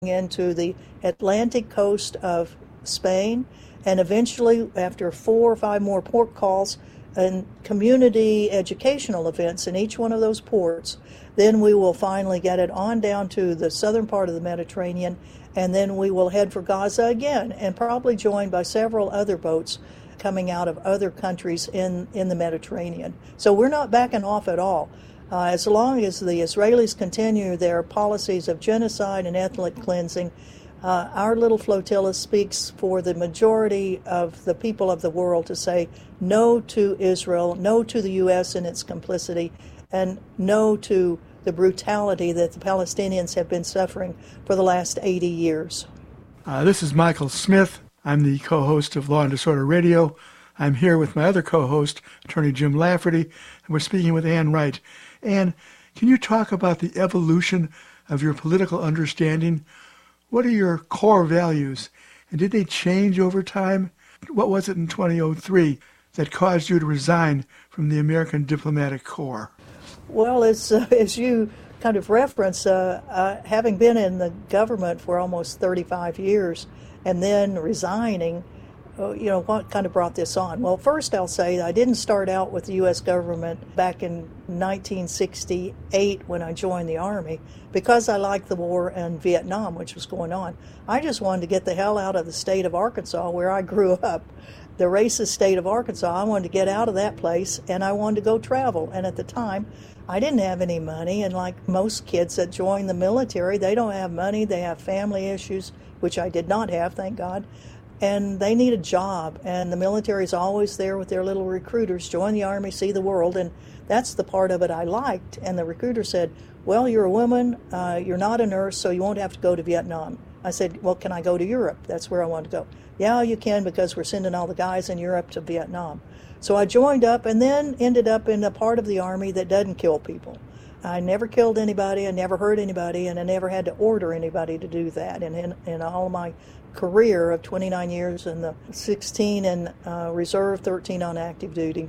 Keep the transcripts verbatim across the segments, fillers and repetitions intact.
into the Atlantic coast of Spain, and eventually, after four or five more port calls and community educational events in each one of those ports, then we will finally get it on down to the southern part of the Mediterranean, and then we will head for Gaza again, and probably joined by several other boats coming out of other countries in, in the Mediterranean. So we're not backing off at all. Uh, as long as the Israelis continue their policies of genocide and ethnic cleansing, uh, our little flotilla speaks for the majority of the people of the world to say no to Israel, no to the U S and its complicity, and no to the brutality that the Palestinians have been suffering for the last eighty years. Uh, this is Michael Smith. I'm the co-host of Law and Disorder Radio. I'm here with my other co-host, Attorney Jim Lafferty, and we're speaking with Ann Wright. Ann, can you talk about the evolution of your political understanding? What are your core values, and did they change over time? What was it in two thousand three that caused you to resign from the American Diplomatic Corps? Well, as, uh, as you kind of reference, uh, uh, having been in the government for almost thirty-five years and then resigning, uh, you know, what kind of brought this on? Well, first I'll say I didn't start out with the U S government back in nineteen sixty-eight when I joined the Army because I liked the war in Vietnam, which was going on. I just wanted to get the hell out of the state of Arkansas where I grew up, the racist state of Arkansas. I wanted to get out of that place, and I wanted to go travel. And at the time, I didn't have any money, and like most kids that join the military, they don't have money, they have family issues, which I did not have, thank God, and they need a job, and the military is always there with their little recruiters, join the Army, see the world, and that's the part of it I liked. And the recruiter said, well, you're a woman, uh, you're not a nurse, so you won't have to go to Vietnam. I said, well, can I go to Europe? That's where I want to go. Yeah, you can, because we're sending all the guys in Europe to Vietnam. So I joined up and then ended up in a part of the Army that doesn't kill people. I never killed anybody, I never hurt anybody, and I never had to order anybody to do that. And in, in all my career of twenty-nine years and the sixteen in uh, reserve, thirteen on active duty,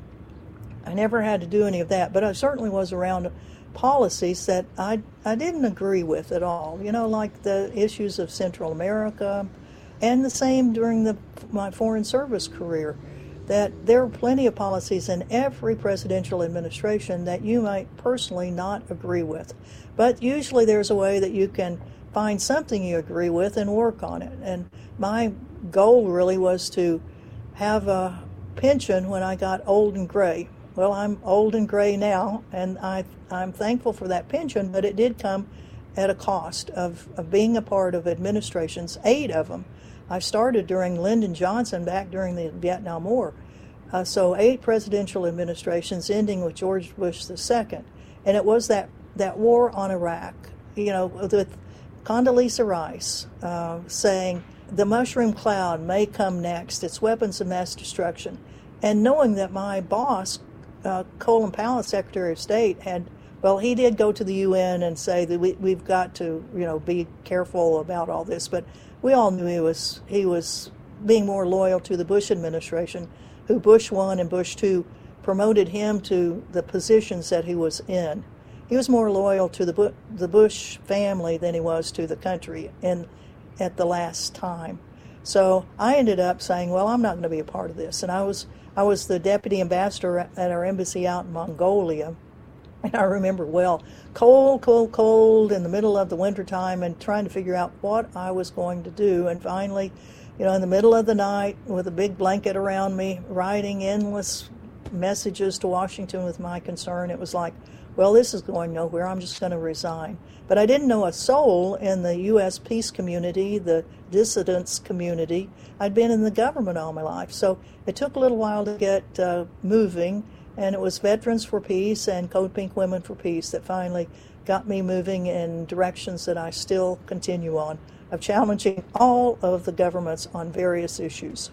I never had to do any of that. But I certainly was around policies that I, I didn't agree with at all, you know, like the issues of Central America, and the same during the, my Foreign Service career, that there are plenty of policies in every presidential administration that you might personally not agree with. But usually there's a way that you can find something you agree with and work on it. And my goal really was to have a pension when I got old and gray. Well, I'm old and gray now, and I, I'm thankful for that pension, but it did come at a cost of, of being a part of administrations, eight of them. I started during Lyndon Johnson back during the Vietnam War. Uh, so eight presidential administrations ending with George Bush the Second. And it was that, that war on Iraq, you know, with Condoleezza Rice uh, saying, the mushroom cloud may come next, it's weapons of mass destruction. And knowing that my boss, uh, Colin Powell, Secretary of State, had, well, he did go to the U N and say that we, we've got to, you know, be careful about all this, but we all knew he was he was being more loyal to the Bush administration, who Bush one and Bush two promoted him to the positions that he was in. He was more loyal to the Bu- the Bush family than he was to the country in at the last time. So I ended up saying, well, I'm not going to be a part of this. And I was I was the deputy ambassador at our embassy out in Mongolia. And I remember, well, cold, cold, cold in the middle of the wintertime and trying to figure out what I was going to do. And finally, you know, in the middle of the night with a big blanket around me, writing endless messages to Washington with my concern, it was like, well, this is going nowhere. I'm just going to resign. But I didn't know a soul in the U S peace community, the dissidents community. I'd been in the government all my life. So it took a little while to get uh, moving. And it was Veterans for Peace and Code Pink Women for Peace that finally got me moving in directions that I still continue on, of challenging all of the governments on various issues.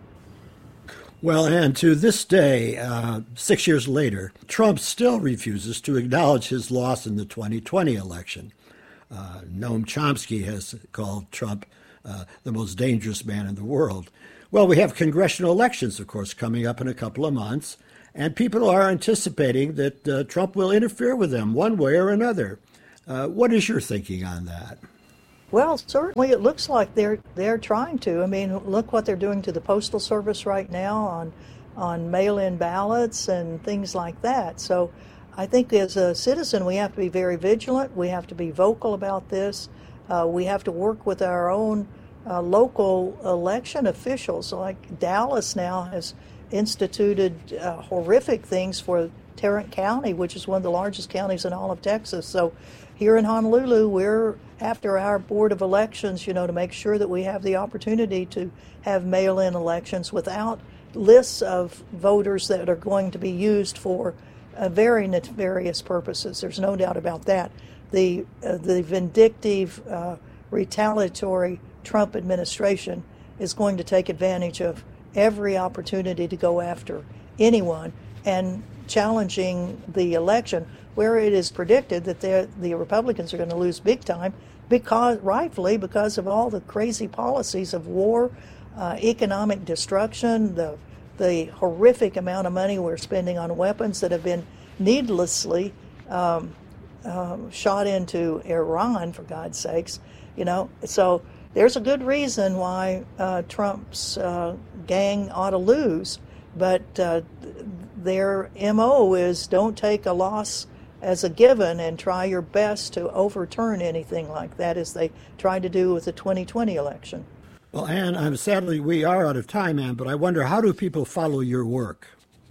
Well, and to this day, uh, six years later, Trump still refuses to acknowledge his loss in the twenty twenty election. Uh, Noam Chomsky has called Trump uh, the most dangerous man in the world. Well, we have congressional elections, of course, coming up in a couple of months. And people are anticipating that uh, Trump will interfere with them one way or another. Uh, what is your thinking on that? Well, certainly it looks like they're they're trying to. I mean, look what they're doing to the Postal Service right now on on mail-in ballots and things like that. So I think as a citizen, we have to be very vigilant. We have to be vocal about this. Uh, we have to work with our own uh, local election officials. Like Dallas now has instituted uh, horrific things for Tarrant County, which is one of the largest counties in all of Texas. So here in Honolulu, we're after our Board of Elections, you know, to make sure that we have the opportunity to have mail-in elections without lists of voters that are going to be used for uh, very nefarious purposes. There's no doubt about that. The uh, the vindictive, uh, retaliatory Trump administration is going to take advantage of every opportunity to go after anyone and challenging the election, where it is predicted that the Republicans are going to lose big time, because rightfully because of all the crazy policies of war, uh, economic destruction, the the horrific amount of money we're spending on weapons that have been needlessly um, um, shot into Iran, for God's sakes, you know. So there's a good reason why uh, Trump's uh, gang ought to lose, but uh, their M O is don't take a loss as a given and try your best to overturn anything like that, as they tried to do with the twenty twenty election. Well, Ann, I'm sadly we are out of time, Ann, but I wonder, how do people follow your work?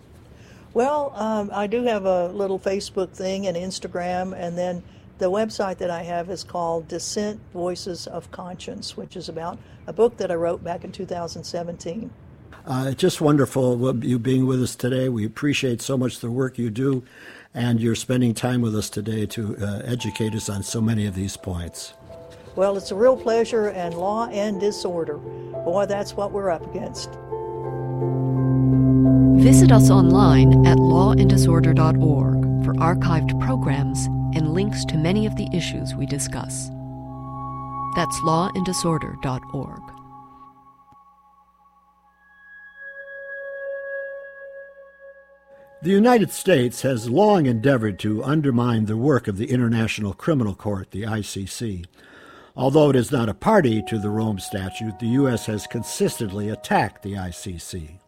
Well, um, I do have a little Facebook thing and Instagram, and then the website that I have is called Dissent Voices of Conscience, which is about a book that I wrote back in two thousand seventeen. Uh, it's just wonderful you being with us today. We appreciate so much the work you do, and you're spending time with us today to uh, educate us on so many of these points. Well, it's a real pleasure, and law and disorder, boy, that's what we're up against. Visit us online at law and disorder dot org for archived programs and links to many of the issues we discuss. That's law and disorder dot org. The United States has long endeavored to undermine the work of the International Criminal Court, the I C C. Although it is not a party to the Rome Statute, the U S has consistently attacked the I C C.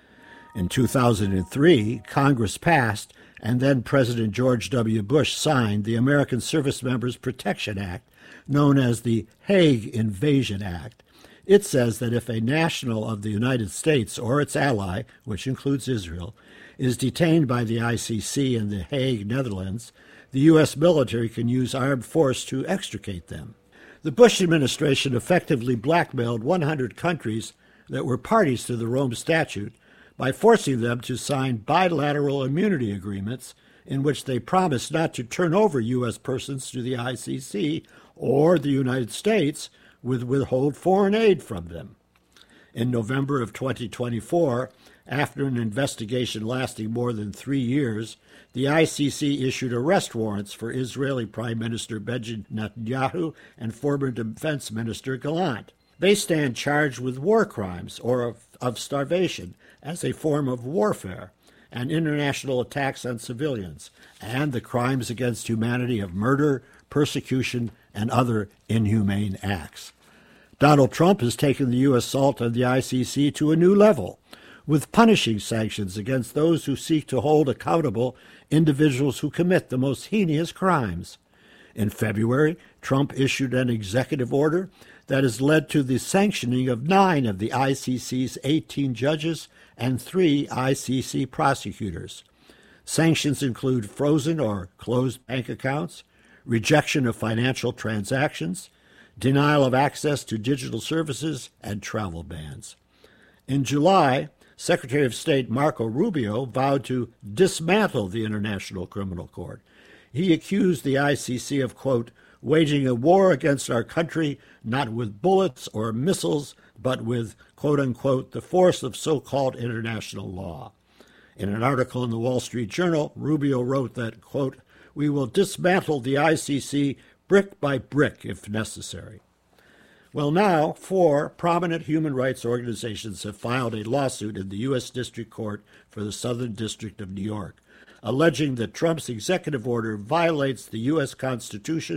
In two thousand three, Congress passed, and then President George W. Bush signed, the American Service Members Protection Act, known as the Hague Invasion Act. It says that if a national of the United States or its ally, which includes Israel, is detained by the I C C in The Hague, Netherlands, the U S military can use armed force to extricate them. The Bush administration effectively blackmailed one hundred countries that were parties to the Rome Statute by forcing them to sign bilateral immunity agreements in which they promised not to turn over U S persons to the I C C or the United States would withhold foreign aid from them. In November of twenty twenty-four, after an investigation lasting more than three years, the I C C issued arrest warrants for Israeli Prime Minister Benjamin Netanyahu and former Defense Minister Gallant. They stand charged with war crimes or of, of starvation as a form of warfare and international attacks on civilians, and the crimes against humanity of murder, persecution, and other inhumane acts. Donald Trump has taken the U S assault on the I C C to a new level, with punishing sanctions against those who seek to hold accountable individuals who commit the most heinous crimes. In February, Trump issued an executive order that has led to the sanctioning of nine of the I C C's eighteen judges and three I C C prosecutors. Sanctions include frozen or closed bank accounts, rejection of financial transactions, denial of access to digital services, and travel bans. In July, Secretary of State Marco Rubio vowed to dismantle the International Criminal Court. He accused the I C C of, quote, waging a war against our country, not with bullets or missiles, but with, quote unquote, the force of so-called international law. In an article in the Wall Street Journal, Rubio wrote that, quote, we will dismantle the I C C brick by brick if necessary. Well, now, four prominent human rights organizations have filed a lawsuit in the U S District Court for the Southern District of New York, alleging that Trump's executive order violates the U S Constitution,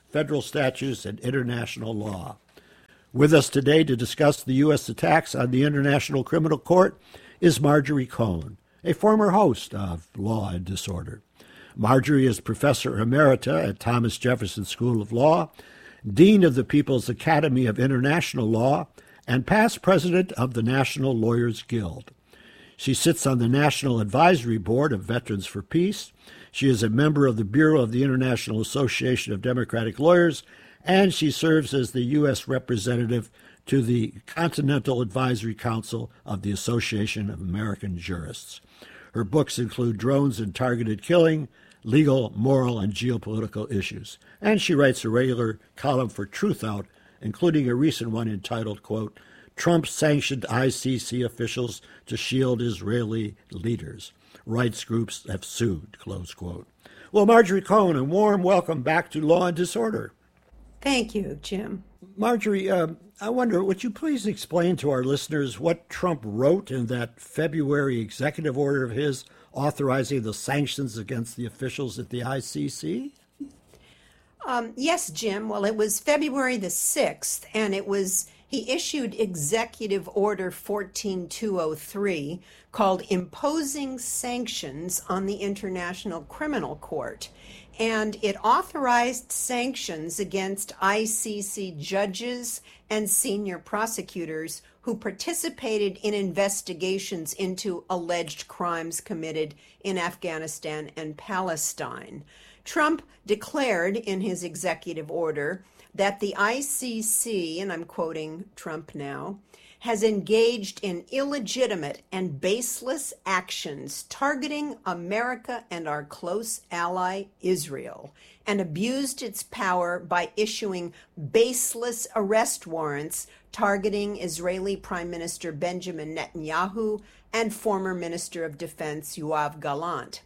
federal statutes, and international law. With us today to discuss the U S attacks on the International Criminal Court is Marjorie Cohn, a former host of Law and Disorder. Marjorie is Professor Emerita at Thomas Jefferson School of Law, Dean of the People's Academy of International Law, and past president of the National Lawyers Guild. She sits on the National Advisory Board of Veterans for Peace. She is a member of the Bureau of the International Association of Democratic Lawyers, and she serves as the U S representative to the Continental Advisory Council of the Association of American Jurists. Her books include Drones and Targeted Killing, Legal, Moral, and Geopolitical Issues. And she writes a regular column for Truthout, including a recent one entitled, quote, Trump sanctioned I C C officials to shield Israeli leaders. Rights groups have sued, close quote. Well, Marjorie Cohn, a warm welcome back to Law and Disorder. Thank you, Jim. Marjorie, uh, I wonder, would you please explain to our listeners what Trump wrote in that February executive order of his authorizing the sanctions against the officials at the I C C? Um, yes, Jim. Well, it was February the sixth, and it was he issued Executive Order fourteen two oh three called Imposing Sanctions on the International Criminal Court. And it authorized sanctions against I C C judges and senior prosecutors who participated in investigations into alleged crimes committed in Afghanistan and Palestine. Trump declared in his executive order that the I C C, and I'm quoting Trump now, has engaged in illegitimate and baseless actions targeting America and our close ally Israel, and abused its power by issuing baseless arrest warrants targeting Israeli Prime Minister Benjamin Netanyahu and former Minister of Defense Yoav Gallant.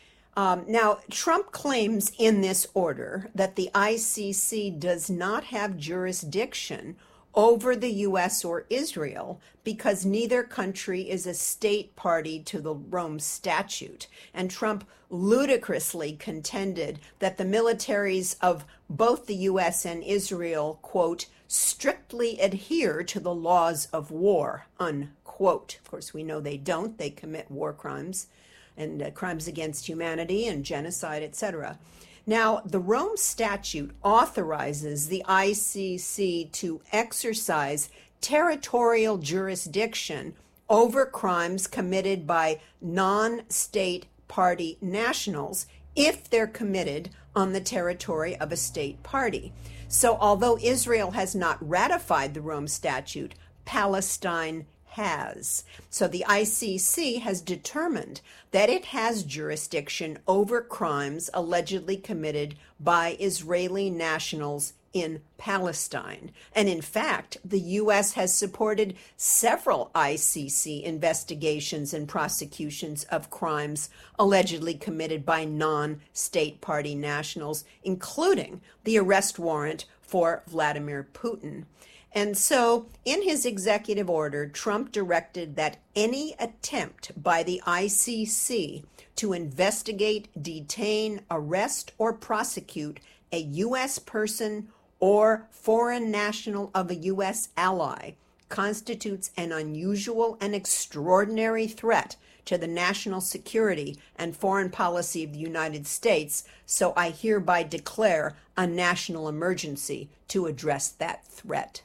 Um, now, Trump claims in this order that the I C C does not have jurisdiction over the U S or Israel because neither country is a state party to the Rome Statute. And Trump ludicrously contended that the militaries of both the U S and Israel, quote, strictly adhere to the laws of war, unquote. Of course, we know they don't. They commit war crimes and uh, crimes against humanity and genocide, et cetera. Now, the Rome Statute authorizes the I C C to exercise territorial jurisdiction over crimes committed by non-state party nationals if they're committed on the territory of a state party. So although Israel has not ratified the Rome Statute, Palestine has. So the I C C has determined that it has jurisdiction over crimes allegedly committed by Israeli nationals in Palestine. And in fact, the U S has supported several I C C investigations and prosecutions of crimes allegedly committed by non-state party nationals, including the arrest warrant for Vladimir Putin. And so, in his executive order, Trump directed that any attempt by the I C C to investigate, detain, arrest, or prosecute a U S person or foreign national of a U S ally constitutes an unusual and extraordinary threat to the national security and foreign policy of the United States, so I hereby declare a national emergency to address that threat.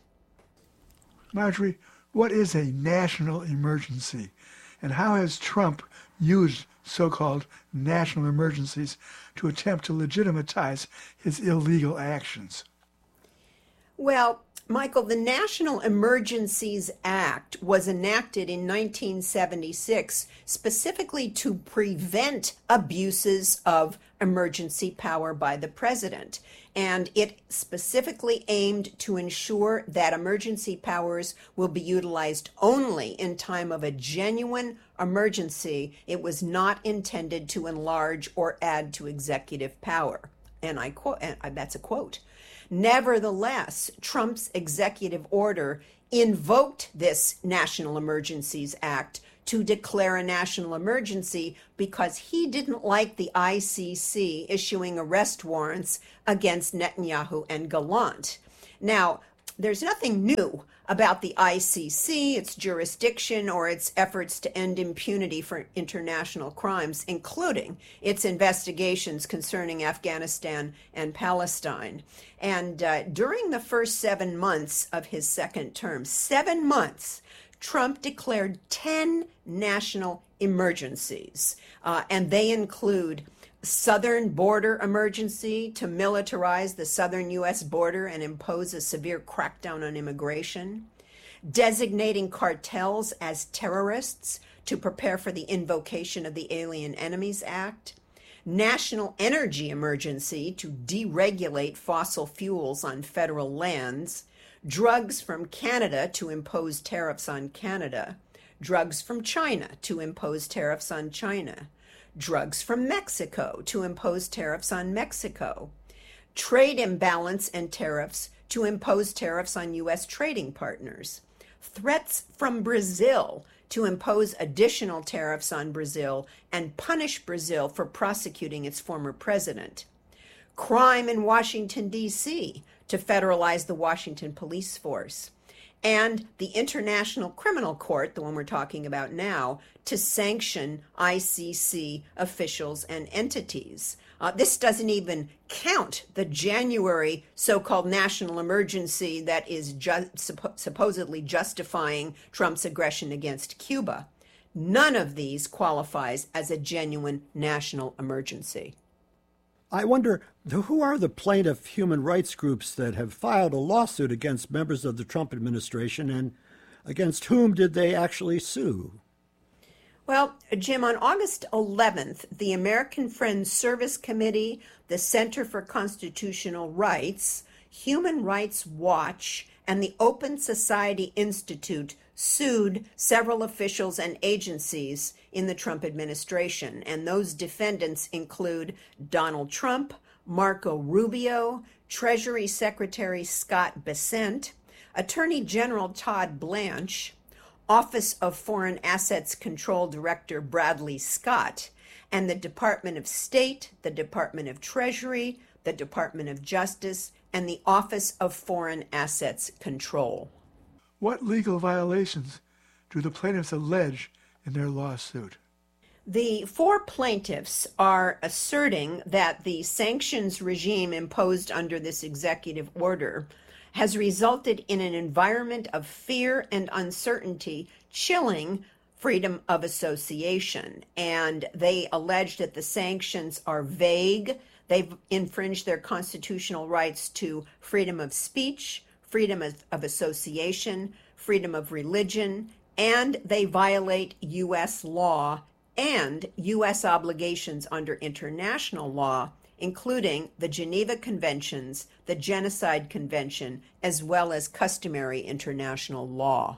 Marjorie, what is a national emergency, and how has Trump used so-called national emergencies to attempt to legitimatize his illegal actions? Well, Michael, the National Emergencies Act was enacted in nineteen seventy-six specifically to prevent abuses of emergency power by the president. And it specifically aimed to ensure that emergency powers will be utilized only in time of a genuine emergency. It was not intended to enlarge or add to executive power. And I quote, and that's a quote. Nevertheless, Trump's executive order invoked this National Emergencies Act to declare a national emergency because he didn't like the I C C issuing arrest warrants against Netanyahu and Gallant. Now, there's nothing new about the I C C, its jurisdiction, or its efforts to end impunity for international crimes, including its investigations concerning Afghanistan and Palestine. And uh, during the first seven months of his second term, seven months, Trump declared ten national emergencies, uh, and they include southern border emergency to militarize the southern U S border and impose a severe crackdown on immigration, designating cartels as terrorists to prepare for the invocation of the Alien Enemies Act, national energy emergency to deregulate fossil fuels on federal lands, drugs from Canada to impose tariffs on Canada, drugs from China to impose tariffs on China, drugs from Mexico to impose tariffs on Mexico, trade imbalance and tariffs to impose tariffs on U S trading partners, threats from Brazil to impose additional tariffs on Brazil and punish Brazil for prosecuting its former president, crime in Washington, D C to federalize the Washington police force, and the International Criminal Court, the one we're talking about now, to sanction I C C officials and entities. Uh, this doesn't even count the January so-called national emergency that is ju- suppo- supposedly justifying Trump's aggression against Cuba. None of these qualifies as a genuine national emergency. I wonder, who are the plaintiff human rights groups that have filed a lawsuit against members of the Trump administration, and against whom did they actually sue? Well, Jim, on August eleventh, the American Friends Service Committee, the Center for Constitutional Rights, Human Rights Watch, and the Open Society Institute sued several officials and agencies in the Trump administration. And those defendants include Donald Trump, Marco Rubio, Treasury Secretary Scott Bessent, Attorney General Todd Blanche, Office of Foreign Assets Control Director Bradley Scott, and the Department of State, the Department of Treasury, the Department of Justice, and the Office of Foreign Assets Control. What legal violations do the plaintiffs allege in their lawsuit? The four plaintiffs are asserting that the sanctions regime imposed under this executive order has resulted in an environment of fear and uncertainty, chilling freedom of association. And they allege that the sanctions are vague. They've infringed their constitutional rights to freedom of speech, freedom of, of association, freedom of religion, and they violate U S law and U S obligations under international law, including the Geneva Conventions, the Genocide Convention, as well as customary international law.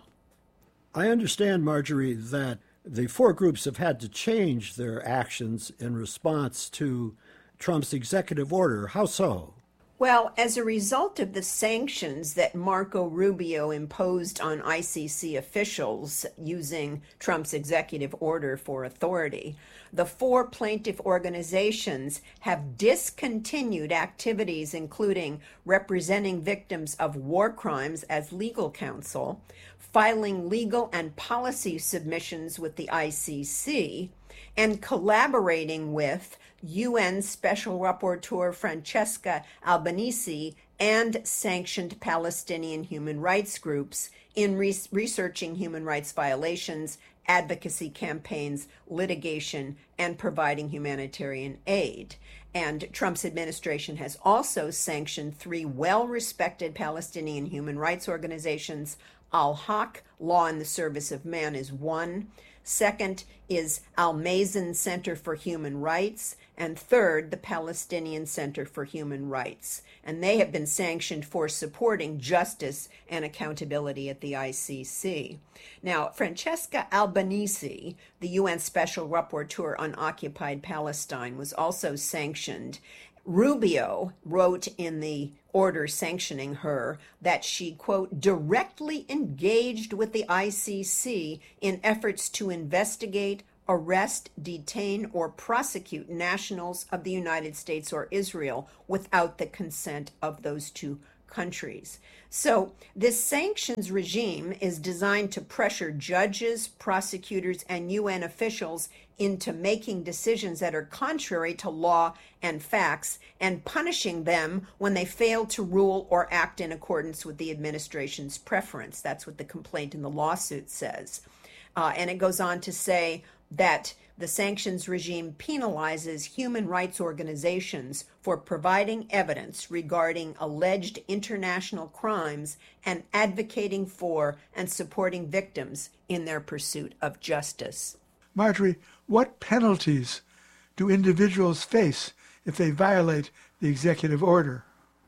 I understand, Marjorie, that the four groups have had to change their actions in response to Trump's executive order. How so? Well, as a result of the sanctions that Marco Rubio imposed on I C C officials using Trump's executive order for authority, the four plaintiff organizations have discontinued activities including representing victims of war crimes as legal counsel, filing legal and policy submissions with the I C C, and collaborating with U N Special Rapporteur Francesca Albanese and sanctioned Palestinian human rights groups in re- researching human rights violations, advocacy campaigns, litigation, and providing humanitarian aid. And Trump's administration has also sanctioned three well-respected Palestinian human rights organizations. Al-Haq, Law in the Service of Man, is one. Second is Al-Mazen Center for Human Rights, and third, the Palestinian Center for Human Rights. And they have been sanctioned for supporting justice and accountability at the I C C. Now, Francesca Albanese, the U N Special Rapporteur on Occupied Palestine, was also sanctioned Rubio wrote in the order sanctioning her that she, quote, directly engaged with the I C C in efforts to investigate, arrest, detain, or prosecute nationals of the United States or Israel without the consent of those two countries. So this sanctions regime is designed to pressure judges, prosecutors, and U N officials into making decisions that are contrary to law and facts and punishing them when they fail to rule or act in accordance with the administration's preference. That's what the complaint in the lawsuit says. Uh, and it goes on to say that the sanctions regime penalizes human rights organizations for providing evidence regarding alleged international crimes and advocating for and supporting victims in their pursuit of justice. Marjorie, what penalties do individuals face if they violate the executive order?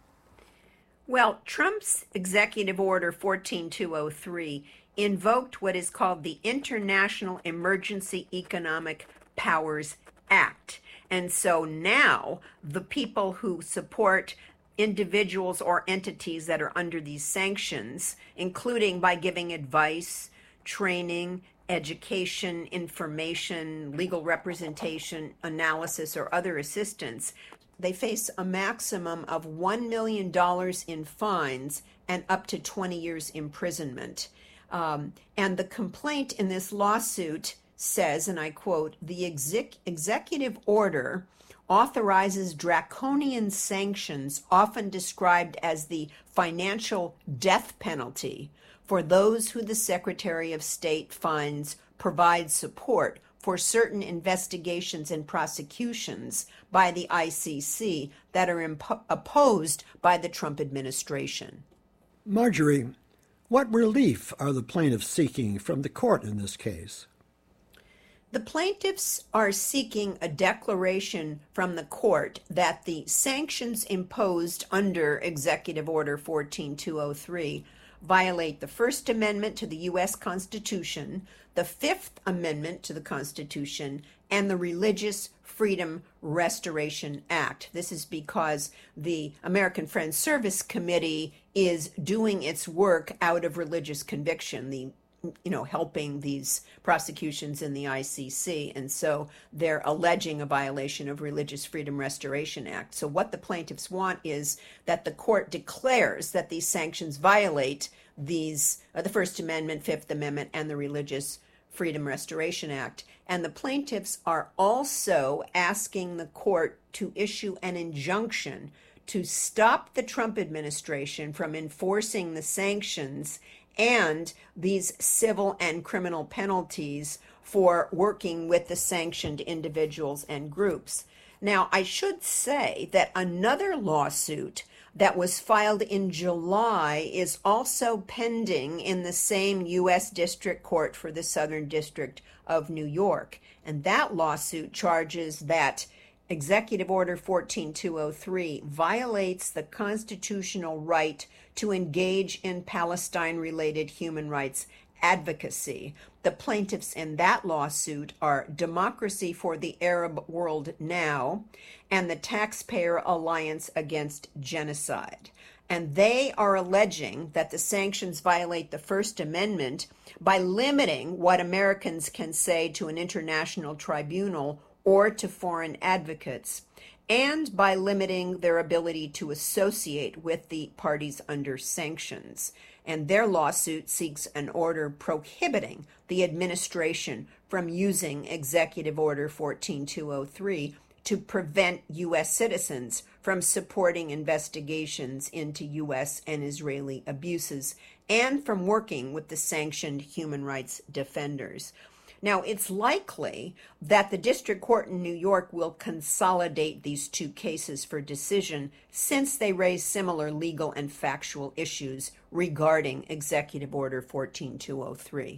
Well, Trump's Executive Order fourteen two oh three invoked what is called the International Emergency Economic Powers Act. And so now the people who support individuals or entities that are under these sanctions, including by giving advice, training, education, information, legal representation, analysis, or other assistance, they face a maximum of one million dollars in fines and up to twenty years imprisonment. Um, and the complaint in this lawsuit says, and I quote, the exec- executive order authorizes draconian sanctions, often described as the financial death penalty, for those who the Secretary of State finds provide support for certain investigations and prosecutions by the I C C that are impo- opposed by the Trump administration. Marjorie, what relief are the plaintiffs seeking from the court in this case? The plaintiffs are seeking a declaration from the court that the sanctions imposed under Executive Order fourteen two oh three violate the First Amendment to the U S Constitution, the Fifth Amendment to the Constitution, and the Religious Freedom Restoration Act. This is because the American Friends Service Committee is doing its work out of religious conviction, the you know, helping these prosecutions in the I C C. And so they're alleging a violation of Religious Freedom Restoration Act. So what the plaintiffs want is that the court declares that these sanctions violate these, uh, the First Amendment, Fifth Amendment, and the Religious Freedom Restoration Act. And the plaintiffs are also asking the court to issue an injunction to stop the Trump administration from enforcing the sanctions and these civil and criminal penalties for working with the sanctioned individuals and groups. Now, I should say that another lawsuit that was filed in July is also pending in the same U S District Court for the Southern District of New York. And that lawsuit charges that Executive Order fourteen two oh three violates the constitutional right to engage in Palestine-related human rights advocacy. The plaintiffs in that lawsuit are Democracy for the Arab World Now and the Taxpayer Alliance Against Genocide. And they are alleging that the sanctions violate the First Amendment by limiting what Americans can say to an international tribunal or to foreign advocates, and by limiting their ability to associate with the parties under sanctions. And their lawsuit seeks an order prohibiting the administration from using Executive Order fourteen two oh three to prevent U S citizens from supporting investigations into U S and Israeli abuses and from working with the sanctioned human rights defenders. Now, it's likely that the district court in New York will consolidate these two cases for decision since they raise similar legal and factual issues regarding Executive Order fourteen two oh three.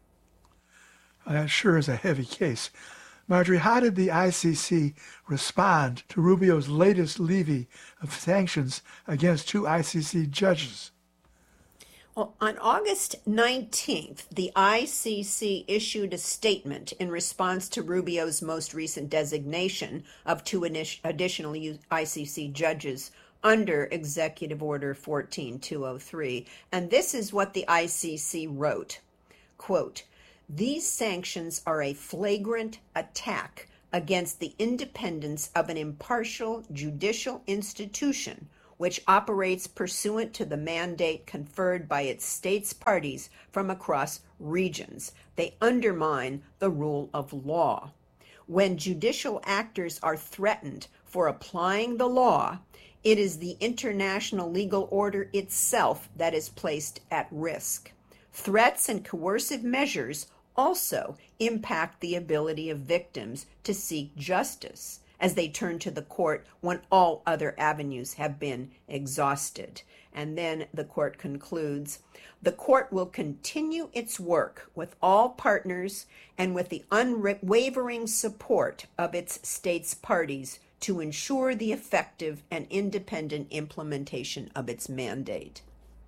That sure is a heavy case. Marjorie, how did the I C C respond to Rubio's latest levy of sanctions against two I C C judges? Well, on August nineteenth, the I C C issued a statement in response to Rubio's most recent designation of two additional I C C judges under Executive Order fourteen two oh three, and this is what the I C C wrote, quote, "These sanctions are a flagrant attack against the independence of an impartial judicial institution which operates pursuant to the mandate conferred by its states parties from across regions. They undermine the rule of law. When judicial actors are threatened for applying the law, it is the international legal order itself that is placed at risk. Threats and coercive measures also impact the ability of victims to seek justice as they turn to the court when all other avenues have been exhausted." And then the court concludes, "The court will continue its work with all partners and with the unwavering support of its states parties to ensure the effective and independent implementation of its mandate."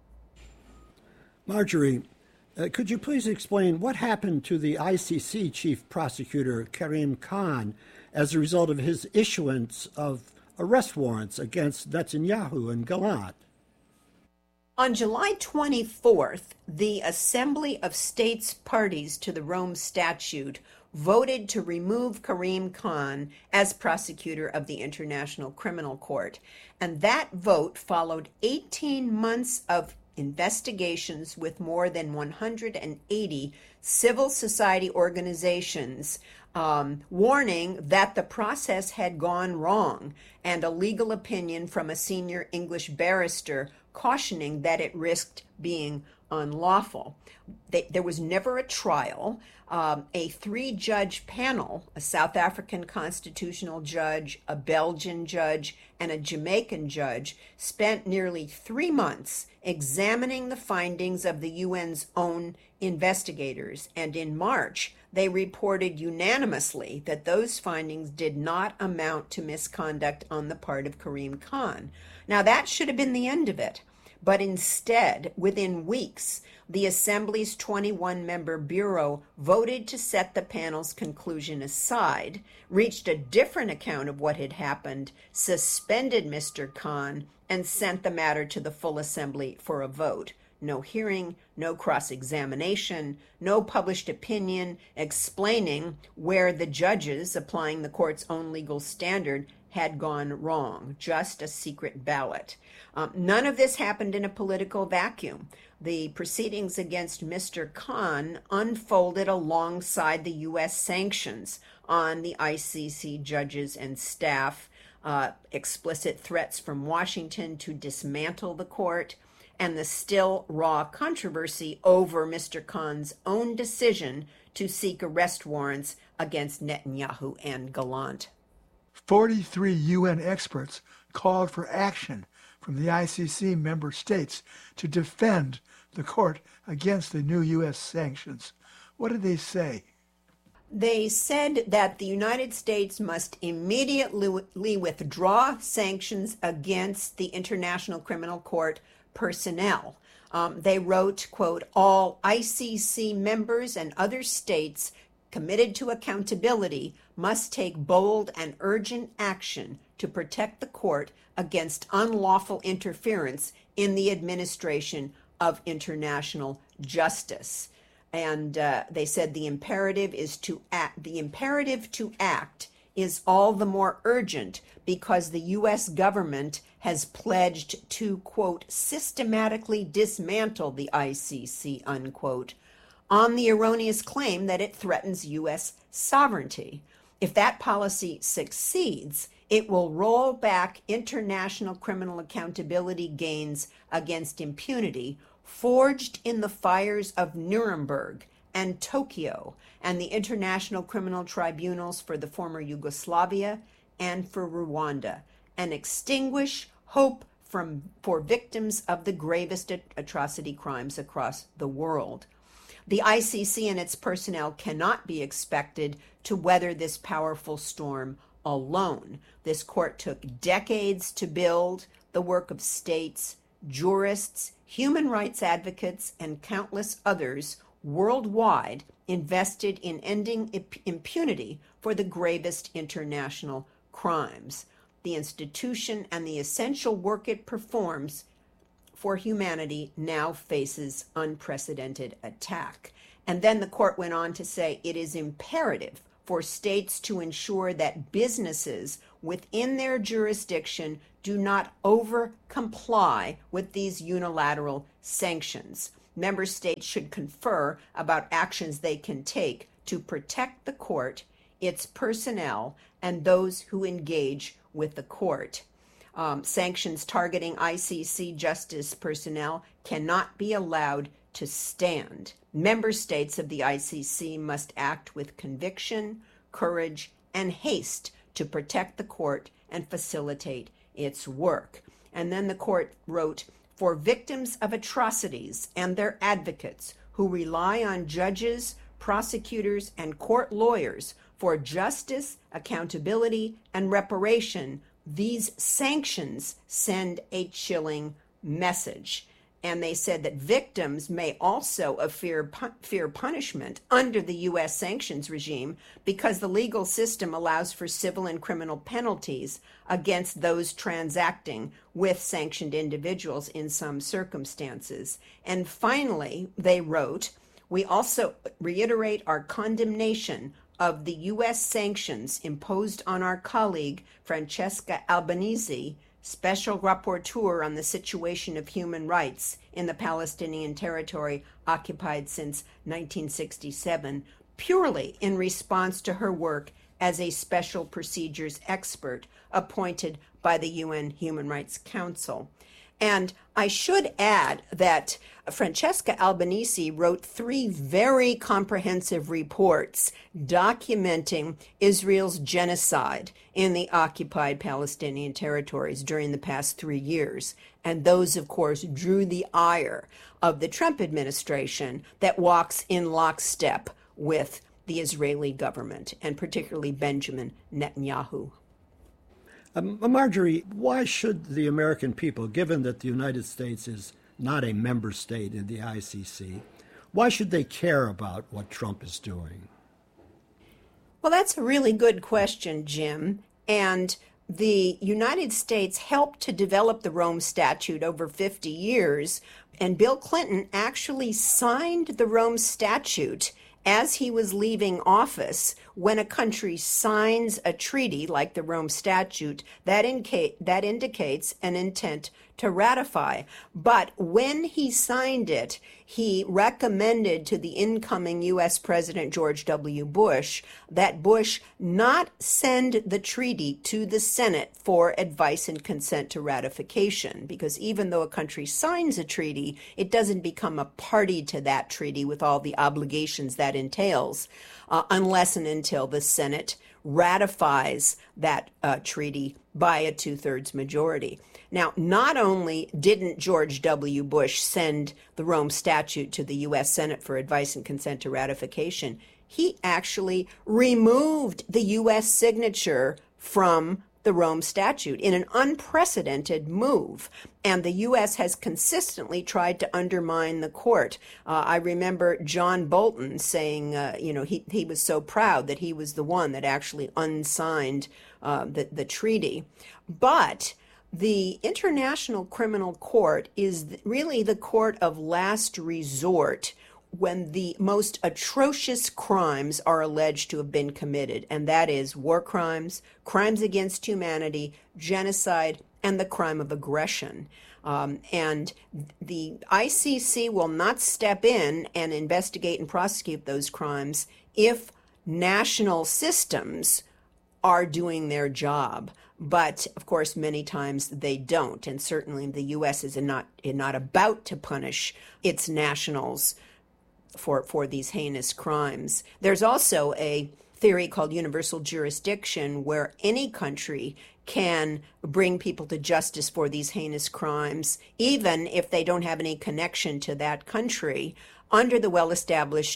Marjorie, uh, could you please explain what happened to the I C C Chief Prosecutor Karim Khan as a result of his issuance of arrest warrants against Netanyahu and Gallant? On July twenty-fourth, the Assembly of States Parties to the Rome Statute voted to remove Karim Khan as prosecutor of the International Criminal Court, and that vote followed eighteen months of investigations with more than one hundred eighty civil society organizations um, warning that the process had gone wrong, and a legal opinion from a senior English barrister cautioning that it risked being unlawful. They, there was never a trial. Um, a three-judge panel, a South African constitutional judge, a Belgian judge, and a Jamaican judge, spent nearly three months examining the findings of the U N's own investigators, and in March, they reported unanimously that those findings did not amount to misconduct on the part of Karim Khan. Now, that should have been the end of it. But instead, within weeks, the Assembly's twenty-one member Bureau voted to set the panel's conclusion aside, reached a different account of what had happened, suspended Mister Khan, and sent the matter to the full Assembly for a vote. No hearing, no cross-examination, no published opinion explaining where the judges, applying the court's own legal standard, had gone wrong, just a secret ballot. Um, none of this happened in a political vacuum. The proceedings against Mister Khan unfolded alongside the U S sanctions on the I C C judges and staff, uh, explicit threats from Washington to dismantle the court, and the still raw controversy over Mister Khan's own decision to seek arrest warrants against Netanyahu and Gallant. forty-three U N experts called for action from the I C C member states to defend the court against the new U S sanctions. What did they say? They said that the United States must immediately withdraw sanctions against the International Criminal Court personnel. Um, they wrote, quote, "All I C C members and other states committed to accountability must take bold and urgent action to protect the court against unlawful interference in the administration of international justice." And uh, they said the imperative is to act. The imperative to act is all the more urgent because the U S government has pledged to, quote, "systematically dismantle the I C C," unquote, on the erroneous claim that it threatens U S sovereignty. If that policy succeeds, it will roll back international criminal accountability gains against impunity forged in the fires of Nuremberg and Tokyo and the international criminal tribunals for the former Yugoslavia and for Rwanda, and extinguish hope from, for victims of the gravest atrocity crimes across the world. The I C C and its personnel cannot be expected to weather this powerful storm alone. This court took decades to build, the work of states, jurists, human rights advocates, and countless others worldwide invested in ending impunity for the gravest international crimes. The institution and the essential work it performs for humanity now faces unprecedented attack. And then the court went on to say it is imperative for states to ensure that businesses within their jurisdiction do not over-comply with these unilateral sanctions. Member states should confer about actions they can take to protect the court, its personnel, and those who engage with the court. Um, sanctions targeting I C C justice personnel cannot be allowed to stand. Member states of the I C C must act with conviction, courage, and haste to protect the court and facilitate its work. And then the court wrote, for victims of atrocities and their advocates who rely on judges, prosecutors, and court lawyers for justice, accountability, and reparation, these sanctions send a chilling message. And they said that victims may also fear, fear punishment under the U S sanctions regime because the legal system allows for civil and criminal penalties against those transacting with sanctioned individuals in some circumstances. And finally, they wrote, we also reiterate our condemnation of the U S sanctions imposed on our colleague Francesca Albanese, Special Rapporteur on the Situation of Human Rights in the Palestinian territory occupied since nineteen sixty-seven, purely in response to her work as a special procedures expert appointed by the U N Human Rights Council. And I should add that Francesca Albanese wrote three very comprehensive reports documenting Israel's genocide in the occupied Palestinian territories during the past three years. And those, of course, drew the ire of the Trump administration that walks in lockstep with the Israeli government, and particularly Benjamin Netanyahu. Um, Marjorie, why should the American people, given that the United States is not a member state in the I C C, why should they care about what Trump is doing? Well, that's a really good question, Jim. And the United States helped to develop the Rome Statute over fifty years, and Bill Clinton actually signed the Rome Statute as he was leaving office. When a country signs a treaty like the Rome Statute, that, inca- that indicates an intent to ratify. But when he signed it, he recommended to the incoming U S President George W. Bush that Bush not send the treaty to the Senate for advice and consent to ratification, because even though a country signs a treaty, it doesn't become a party to that treaty with all the obligations that entails, uh, unless and until the Senate ratifies that uh, treaty by a two-thirds majority. Now, not only didn't George W. Bush send the Rome Statute to the U S Senate for advice and consent to ratification, he actually removed the U S signature from the Rome Statute in an unprecedented move. And the U S has consistently tried to undermine the court. Uh, I remember John Bolton saying, uh, you know, he, he was so proud that he was the one that actually unsigned uh, the, the treaty. But the International Criminal Court is really the court of last resort when the most atrocious crimes are alleged to have been committed, and that is war crimes, crimes against humanity, genocide, and the crime of aggression. Um, and the I C C will not step in and investigate and prosecute those crimes if national systems are doing their job. But, of course, many times they don't, and certainly the U S is not, not about to punish its nationals for for these heinous crimes. There's also a theory called universal jurisdiction, where any country can bring people to justice for these heinous crimes, even if they don't have any connection to that country, under the well-established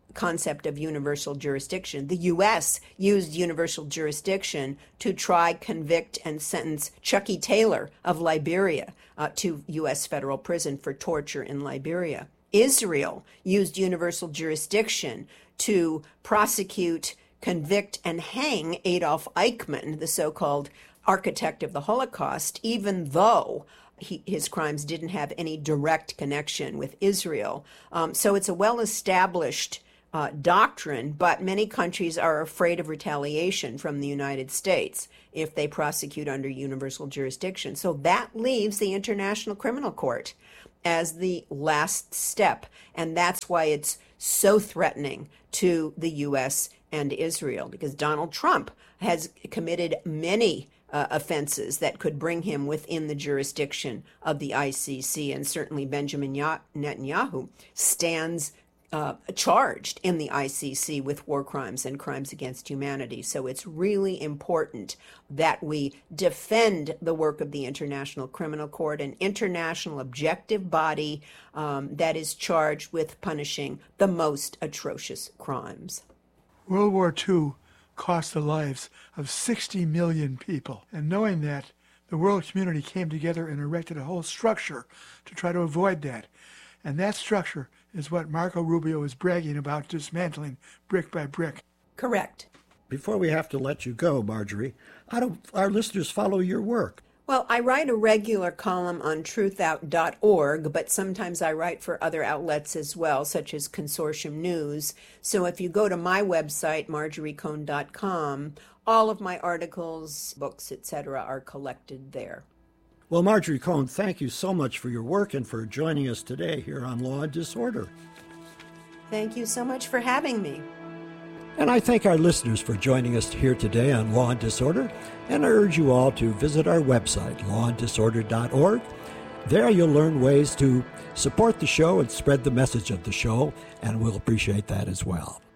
concept of universal jurisdiction. The U S used universal jurisdiction to try, convict, and sentence Chucky Taylor of Liberia uh, to U S federal prison for torture in Liberia. Israel used universal jurisdiction to prosecute, convict, and hang Adolf Eichmann, the so-called architect of the Holocaust, even though He, his crimes didn't have any direct connection with Israel. Um, so it's a well-established uh, doctrine, but many countries are afraid of retaliation from the United States if they prosecute under universal jurisdiction. So that leaves the International Criminal Court as the last step, and that's why it's so threatening to the U S and Israel, because Donald Trump has committed many Uh, offenses that could bring him within the jurisdiction of the I C C, and certainly Benjamin Netanyahu stands uh, charged in the I C C with war crimes and crimes against humanity. So it's really important that we defend the work of the International Criminal Court, an international objective body um, that is charged with punishing the most atrocious crimes. World War Two cost the lives of sixty million people. And knowing that, the world community came together and erected a whole structure to try to avoid that. And that structure is what Marco Rubio is bragging about dismantling brick by brick. Correct. Before we have to let you go, Marjorie, how do our listeners follow your work? Well, I write a regular column on truth out dot org, but sometimes I write for other outlets as well, such as Consortium News. So if you go to my website, marjorie cohn dot com, all of my articles, books, et cetera are collected there. Well, Marjorie Cohn, thank you so much for your work and for joining us today here on Law and Disorder. Thank you so much for having me. And I thank our listeners for joining us here today on Law and Disorder, and I urge you all to visit our website, law and disorder dot org. There you'll learn ways to support the show and spread the message of the show, and we'll appreciate that as well.